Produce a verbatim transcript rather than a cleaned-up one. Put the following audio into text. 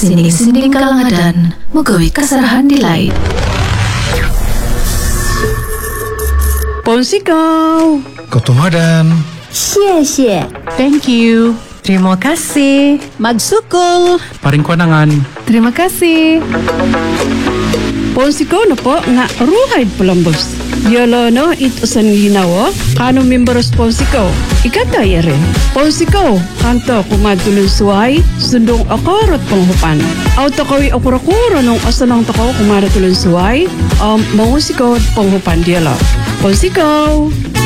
Sinding-sinding kalangadan, mugawi kasarahan dilay. Ponsikaw. Kotumadan. 谢谢 Thank you. Terima kasih. Magsukol Paring kwanangan. Terima kasih. Ponsikaw na po nga ruhid palambos. Yolo no itusan ginawa kano memberos Ponsikaw. Ikatay ere. Ponsikaw kanto kumadulong suway sundong akarot panghupan. Auto kawi akurakuro nung asanang takaw kumadatulong suway um, mangusikaw panghupan diala. Ponsikaw.